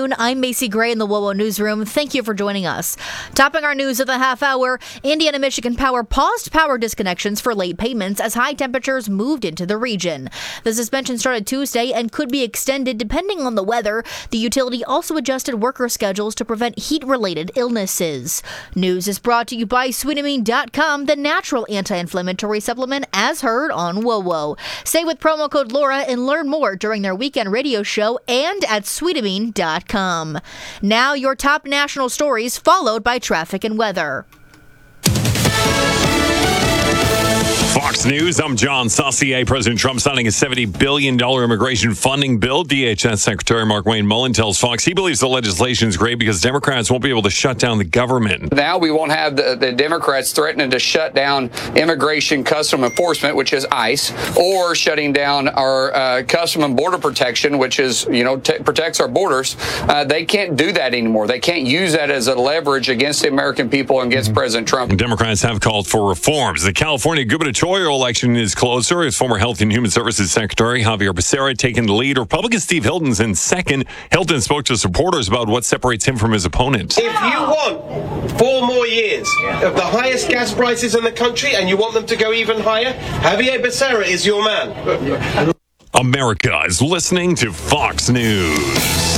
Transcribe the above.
afternoon. I'm Macy Gray in the WOWO Newsroom. Thank you for joining us. Topping our news at the half hour, Indiana Michigan Power paused power disconnections for late payments as high temperatures moved into the region. The suspension started Tuesday and could be extended depending on the weather. The utility also adjusted worker schedules to prevent heat-related illnesses. News is brought to you by Sweetamine.com, the natural anti-inflammatory supplement as heard on WOWO. Say with promo code Laura and learn more during their weekend radio show and at Sweetamine.com. Now your top national stories followed by traffic and weather. Fox News, I'm John Saucier. President Trump signing a $70 billion immigration funding bill. DHS Secretary Mark-Wayne Mullen tells Fox he believes the legislation is great because Democrats won't be able to shut down the government. Now we won't have the Democrats threatening to shut down immigration custom enforcement, which is ICE, or shutting down our custom and border protection, which is, protects our borders. They can't do that anymore. They can't use that as a leverage against the American people and against President Trump. Democrats have called for reforms. The California gubernatorial election is closer as former Health and Human Services Secretary Javier Becerra taking the lead. Republican Steve Hilton's in second. Hilton spoke to supporters about what separates him from his opponent. If you want 4 more years of the highest gas prices in the country and you want them to go even higher, Javier Becerra is your man. America is listening to Fox News.